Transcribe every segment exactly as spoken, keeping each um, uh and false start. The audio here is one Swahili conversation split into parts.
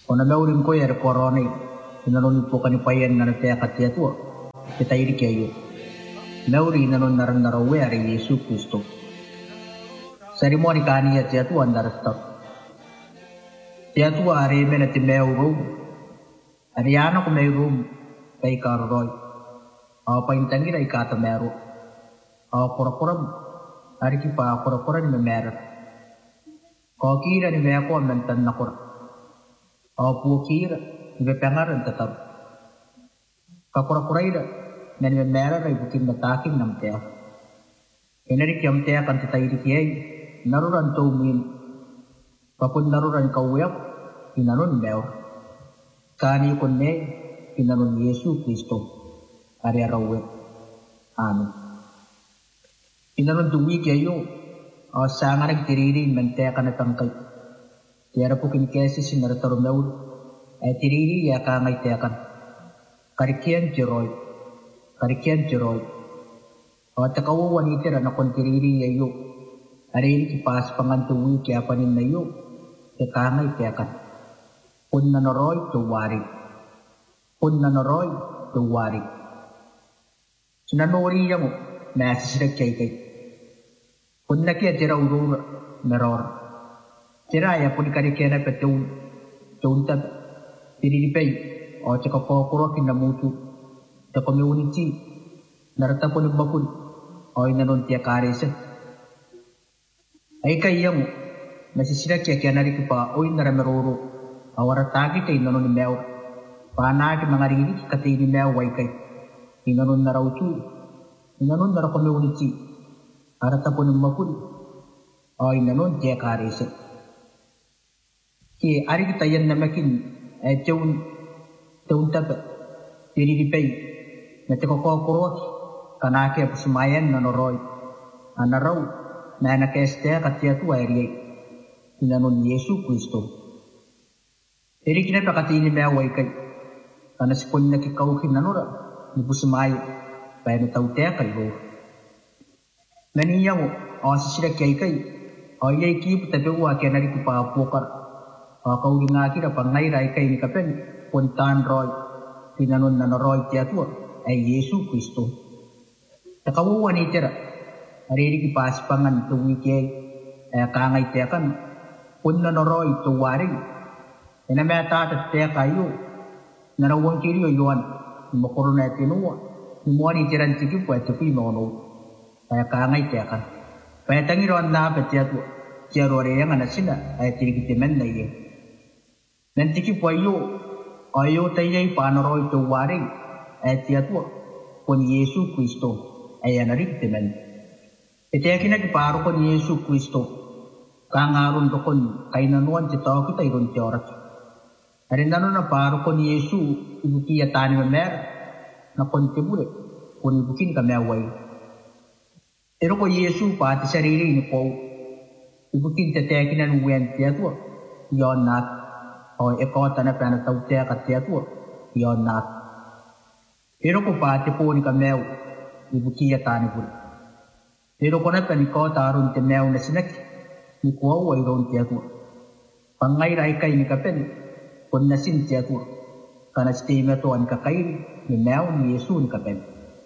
Ona meurin ko yer korone inanon po kani payen na te katia tu kita iri kayo meuri inanon naran narawe ari Yesu Kristo seremoni kani ya tia tu andar stop tia tu are mena te meuru ariano ko meuru kai karoi apa intangi rai kata meru apa pura-pura ari ki pa pura-pura ni meru ko kira ni me ko mentan nakor Apu kira, ibe pengaran tetap. Kapura-pura ida, nani merah rai bukin batakin nam tea. Enari kiam tea kan kita iri kiai, naruran tau min. Papun naruran kau yap, inanun meo. Kani kunne, inanun Yesu Kristo. Area rawe. Amin. Inanun tuwi kiayo, sangarak tiriri mentea kana tangkai. Tiara pukin kesi sinar tarumau, eh tiriri ya kangai teakan. Karikian jeroy, karikian jeroy. Awat takawu wanita na kon tiriri ya yo. Hari ini kipas pangantuwi kaya panin na yo, ya kangai teakan. Pun nanoroy tuwari, pun nanoroy tuwari. Sinanori yang nasi sirak kay kay. Pun nakia jera urur meror. Tira ya pun kari kena petung tunta tiri di pay o caka ko ko kin namutu ta community narata pun bakun o inanon tia kare se ai kai yang nasisira kya kya nari pa o inara meroro awara tagi te inanon meo pana ki mangari ki kati ni meo wai kai inanon narautu inanon nara community arata pun bakun o inanon tia kare se Ki ari kita yang namakin eh jauh jauh tak diri di pay nanti kau kau kurus karena ke persemayan nanoroy anarau na nakestia katia tu airi inanon Yesu Kristo. Jadi kita pakai ini mewah kai karena sepun nak kau kinanora ni persemayan bayar tahu dia kai go. Nani yang awas sila kai kai ayai ki tapi wah kena di kupa pokar. Kau dengar kita pangai rai kai ni kapen pontan roy tinanon nanoroy tia tu ay Yesu Kristo. Takawu wani tira ari di pas pangan tu wike eh kangai tia kan pun nanoroy tu wari ina meta ta tia kayu narawang kiri yuan mo korona tinua mo ni tiran tiki pa tupi mo no ay kangai tia kan pa tangi ron na pa tia tu tia ro re yang ana sina ay tiri kitemen na ye Nanti ki payo ayo tayay panoroy to waring at yatwa kon Yesu Kristo ay anarik temen. Iti akin na paro kon Yesu Kristo kangaron to kon kainanuan ti tao kita iron ti oras. Arin nano na paro kon Yesu ibuki yatani mamer na kon tibule kon ibukin kameway. Pero ko Yesu pati sarili ni po ibukin tatekin na nuwen ti yatwa yon nat o eko tanah pernah tahu dia katia tu yon nat. Pero ko pati po ni kameu ibu kia tani pun. Pero ko na pernah ko tarun temeu na sinak ni ko wa iron tia tu. Pangai rai kai ni kapen kon nasin tia tu. Karena stima tu an kakai ni meu ni Yesu ni kapen.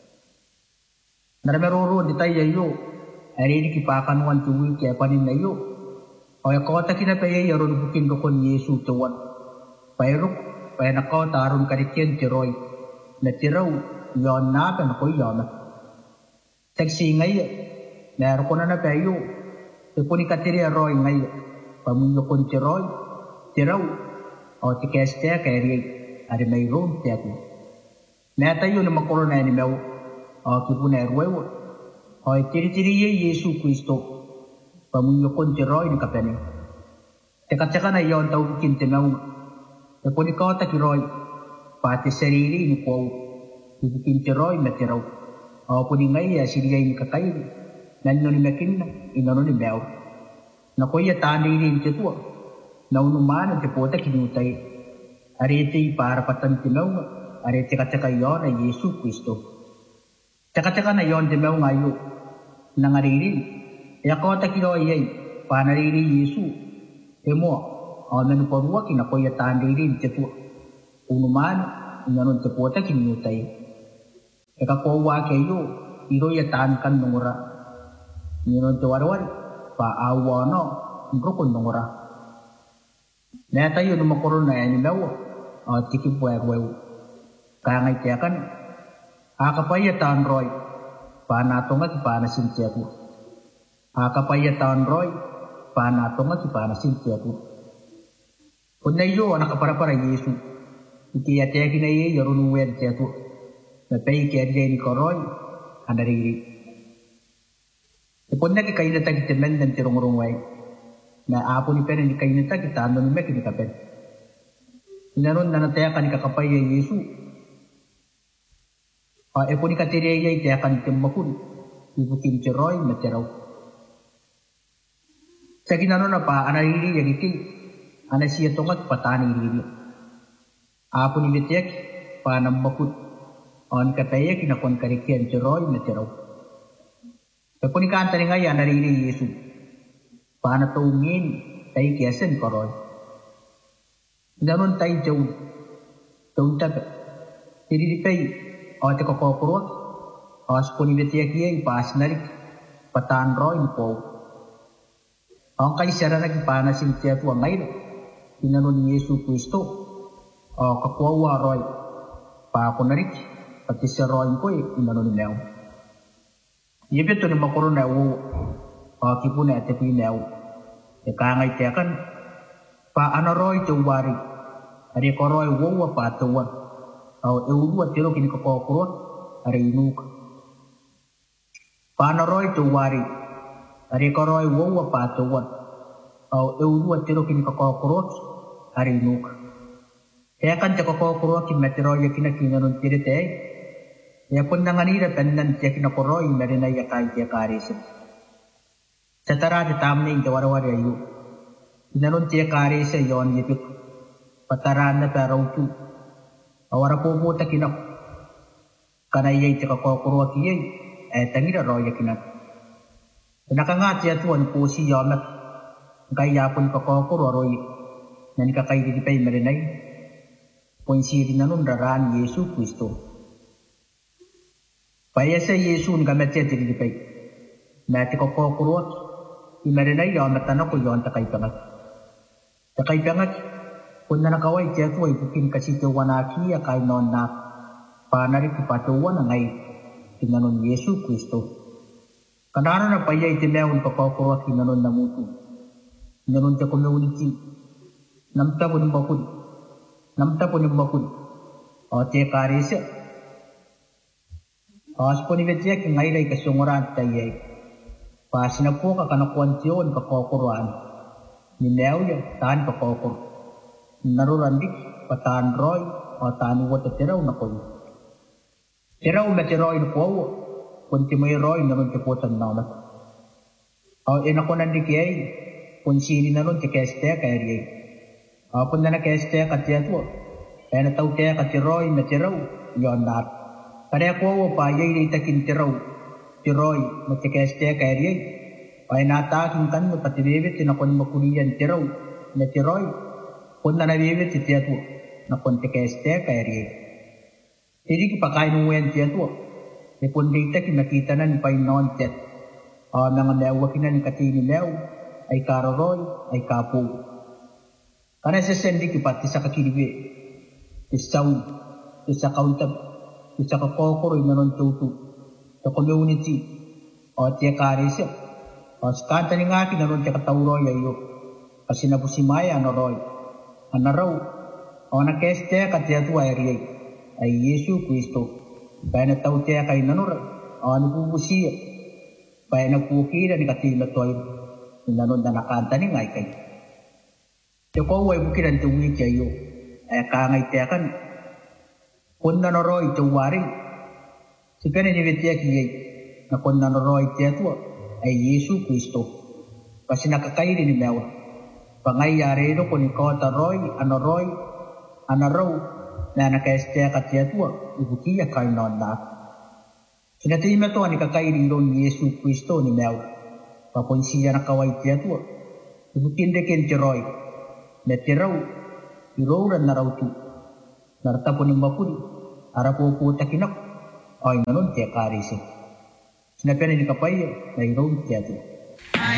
Naramero di tayo yo ari ni kipakan wan tuwi kaya panin na yo. O eko ta kina paya yaron bukin ko kon Yesu tuwan. Pairuk paya nakaw tarun karikian tiroy na tiraw yon na pa nako yon. Taksi ngay meron ko na na payo ipo ni katiri roy ngay pamunyo kon tiroy tiraw o tikeste kaya ari may room tiyaku. Nata yun na makorona ni mew o kipo na erwewo o tiri-tiri Yesu Kristo pamunyo kon tiroy ni kapeni. Teka-teka na yon tau bikin timew Napo ni kau tak kiroy pati sarili ni ko bikin tiroy na tiraw. Apo ni ngay ya siriyay ni kakay nanno ni makin na inano ni mew. Nako ya tani ni titua naunuman ti pota kinutay. Ariti para patan timew ariti teka-teka yon ay Yesu Kristo. Teka-teka na yon timew ngayo nangariri. Ya kau tak kiroy ay panariri Yesu. Emo o menu porua kina ko ya tandiri te tu unuman nganon te pota kini utai e ka ko wa ke yo iro ya tan kan nungura nganon te warwari pa awono ngro nungura na tayo no makoro na ni lawo o tiki buai buai ka ngai te kan akapaya tan roy pa na tonga ki pa na sintia tu akapaya tan roy pa na tonga ki pa na sintia tu Kuna iyo anak para para Yesu. Iki ya tiya kina ye yorunu wer tiya tu. Na pei ki adya ni koroy andariri. Kuna ki kaina ta ki temen dan tirong rongway. Na apo ni pera ni kaina ta ki tando ni mek ni kapen. Inaron na nataya ka ni kakapay ya Yesu. E po ni katiri ya tiya ka ni timakun. Ibukin tiroy na tiraw. Sa ginanon na pa anariri ya gitin. Ana siya tongat patani diri. Apo ni betiak pa nambakut on kataya kinakon karikian ceroy na ceraw. Apo ni kanta ni ngaya nariri Yesu. Pa na taungin tay kiasen koroy. Nanon tay jauh. Taung taga. Diri di pay o te kokokurot. O apo ni betiak iya ipaas narik patan roy ni po. Ang kaisara nagipana sintiya tuwang ngayon. Inanon Yesu Kristo o kakuawa roy pa ako narik pati sa roy ko inanon ni Neo. Ibeto ni makuro na uwo o kipu na ate pinaw. E kangay tekan pa ano roy tuwari. Ari ko roy uwo pa tuwan. O euluwa tiro kini kakokurot ari inuk. Pa ano roy tuwari. Ari ko roy uwo pa tuwan. O euluwa tiro kini kakokurot hari nuk. Kaya kan cakap kau kurang kimetero ya kina kina nun tiri teh. Ya pun dengan ira penan ya kina koroi merina ya kai ya karis. Setara di tamni jawar war ya yu. Kina nun ya karis ya yon yipik. Pataran na perau tu. Awara ko mo ta kina. Kana iya cakap kau kurang kiye. Eh tangira roy ya kina. Nakangat ya tuan pusi yamat. Kaya pun kau kurang roy. Nani kakai di pay merenay ponsi di nanon raran Yesu Kristo. Paya sa Yesu nga matya di pay. Nati ko ko kurot i merenay yon matana ko yon takay pangat. Takay pangat kung nanakaway tiya ko ay bukin kasi tiwanaki ya kay non na panarik ipatuwa na ngay tinanon Yesu Kristo. Kanano na paya itimeon ko ko kurot inanon na mutu. Inanon ta community. Namta pun bakun, namta pun bakun. O te karis, as pun ibetya kung ngayon ay kasunguran tayo. Pas na po kakanakuan tiyon kakokuruan. Ninew ya, taan kakokur. Narurandik, pataan roy, o taan uwat at tiraw na koy. Tiraw na tiroy na po, kung timoy roy na rin tiputan na ulat. O inakunan di kiyay, kung sini na rin tikeste kaya riyay. Apun na nakeste katya tuwa. Kaya nataw kaya katiroy na tiraw. Yon na. Kaya ko pa yay na itakin tiraw. Tiroy na tikeste kaya riyay. Kaya nataking kan mo patibibit tinakon makuliyan tiraw. Na tiroy. Kung na nabibit itiya tuwa. Nakon tikeste kaya riyay. Hindi kipakain mo yan tiya tuwa. Ipun dita kinakita na ni Painon tiyat. Mga mewa kinan katini mew. Ay karoroy. Ay kapo. Karena sesendi kipati sa kakiribi, isaw, isa kauntab, isa kakokoro inanon tutu, sa community, o tiya karis, o skanta ni nga kinanon tiya katawroy ayo, kasi nabusimaya anoroy, anaraw, o nakeste katiya tuwa eriyay, ay Yesu Kristo, kaya nataw tiya kay nanor, o nabubusiya, kaya nagpukira ni katila toy, inanon na nakanta ni nga kay. Joko way bukiran tuwi kayo. Ay kangay tiyakan. Kung nanoroy tuwari. Si kanya ni Vitiak yay. Na kung nanoroy tiyatwa ay Yesu Kristo. Kasi nakakairi ni Mewa. Pangayari no kung ikaw taroy, anoroy, anaraw, na nakaestea ka tiyatwa, ibukiya kayo noon na. Sinatima to ang nakakairi ron ni Yesu Kristo ni Mewa. Kapon siya nakaway tiyatwa. Ibukindekin tiroy. na te rau, i roura na rau tu, na ratapo ni mapuri, arapo po takinak, ay nanon te karisi. Sinapian ni kapaya, na i roura te atu.